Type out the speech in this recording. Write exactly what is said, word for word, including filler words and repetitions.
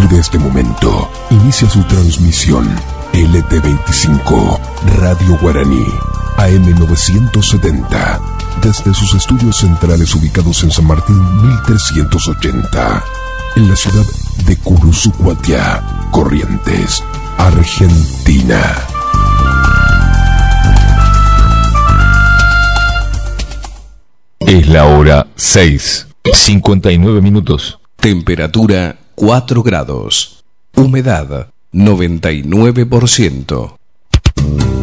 de este momento, inicia su transmisión L T veinticinco, Radio Guaraní, A M novecientos setenta, desde sus estudios centrales ubicados en San Martín mil trescientos ochenta, en la ciudad de Curuzucuatiá, Corrientes, Argentina. Es la hora seis, cincuenta y nueve minutos. Temperatura cuatro grados. Humedad noventa y nueve por ciento.